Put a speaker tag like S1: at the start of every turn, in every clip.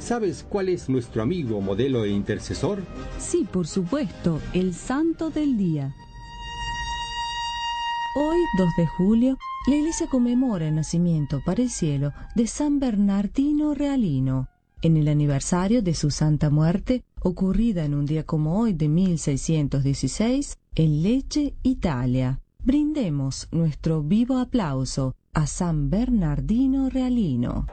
S1: ¿Sabes cuál es nuestro amigo, modelo e intercesor?
S2: Sí, por supuesto, el santo del día. Hoy, 2 de julio, la Iglesia conmemora el nacimiento para el cielo de San Bernardino Realino, en el aniversario de su santa muerte, ocurrida en un día como hoy de 1616, en Lecce, Italia. Brindemos nuestro vivo aplauso a San Bernardino Realino.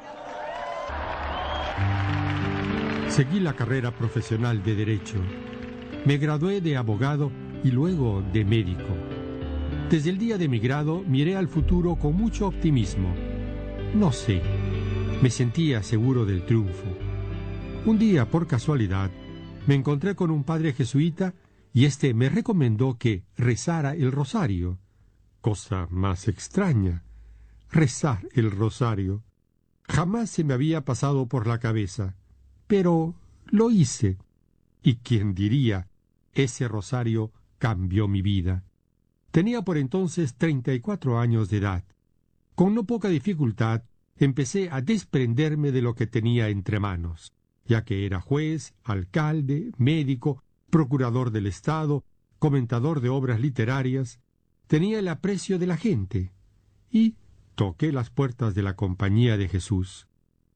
S3: Seguí la carrera profesional de Derecho. Me gradué de abogado y luego de médico. Desde el día de mi grado miré al futuro con mucho optimismo. No sé, me sentía seguro del triunfo. Un día, por casualidad, me encontré con un padre jesuita y éste me recomendó que rezara el rosario. Cosa más extraña, rezar el rosario. Jamás se me había pasado por la cabeza, pero lo hice. Y quién diría, ese rosario cambió mi vida. Tenía por entonces 34 años de edad. Con no poca dificultad empecé a desprenderme de lo que tenía entre manos, ya que era juez, alcalde, médico, procurador del Estado, comentador de obras literarias. Tenía el aprecio de la gente y toqué las puertas de la Compañía de Jesús.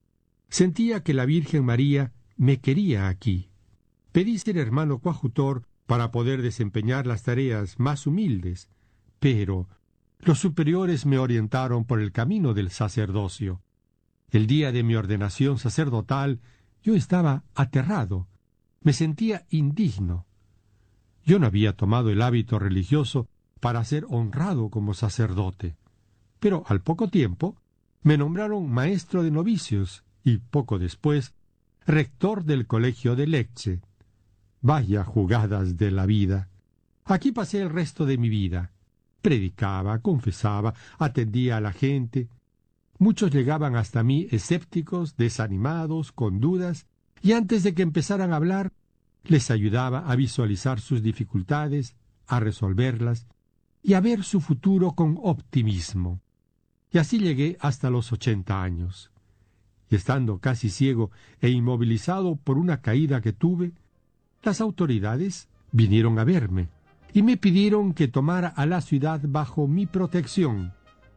S3: Sentía que la Virgen María me quería aquí. Pedí ser hermano coadjutor para poder desempeñar las tareas más humildes, pero los superiores me orientaron por el camino del sacerdocio. El día de mi ordenación sacerdotal yo estaba aterrado, me sentía indigno. Yo no había tomado el hábito religioso para ser honrado como sacerdote, pero al poco tiempo me nombraron maestro de novicios y poco después rector del colegio de Lecce. Vaya jugadas de la vida. Aquí pasé el resto de mi vida. Predicaba, confesaba, atendía a la gente. Muchos llegaban hasta mí escépticos, desanimados, con dudas, y antes de que empezaran a hablar, les ayudaba a visualizar sus dificultades, a resolverlas y a ver su futuro con optimismo. Y así llegué hasta los 80 años. Y estando casi ciego e inmovilizado por una caída que tuve, las autoridades vinieron a verme y me pidieron que tomara a la ciudad bajo mi protección.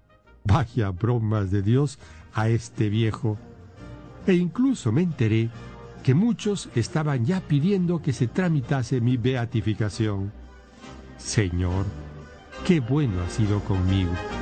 S3: Vaya bromas de Dios a este viejo. E incluso me enteré que muchos estaban ya pidiendo que se tramitase mi beatificación. Señor, qué bueno has sido conmigo.